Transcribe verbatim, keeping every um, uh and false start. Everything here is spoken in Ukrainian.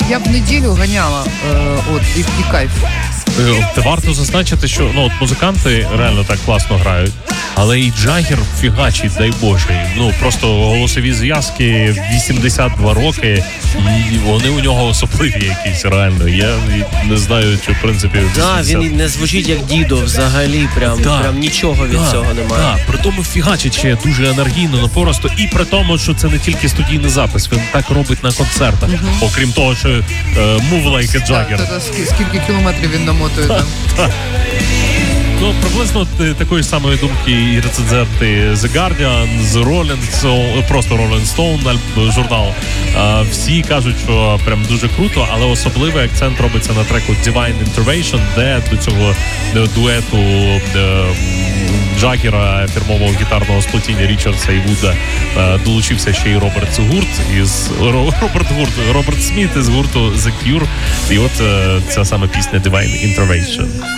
я б неділю ганяла, е, от, і, і кайф. Варто зазначити, що ну от музиканти реально так класно грають, але і Джаггер фігачить, дай Боже. Ну просто голосові зв'язки, вісімдесят два роки, і вони у нього особливі якісь реально. Я не знаю, чи в принципі да, він не звучить як дідо взагалі, прям, да, прям нічого від да, цього немає. Да, при тому фігачить ще дуже енергійно, напористо, і при тому, що це не тільки студійний запис, він так робить на концертах. Uh-huh. Окрім того, що uh, move like a Jagger. Так, так, скільки кілометрів він намотує там. Ну, приблизно такої самої думки і рецензенти The Guardian, The Rolling Stone, просто Rolling Stone, журнал. Всі кажуть, що прям дуже круто, але особливий акцент робиться на треку Divine Intervention, де до цього дуету Джаггера, фірмового гітарного сплетіння Річардса і Вуда, долучився ще й Роберт Гурт із Роберт Гурт, Роберт Сміт із гурту The Cure. І от ця саме пісня Divine Intervention.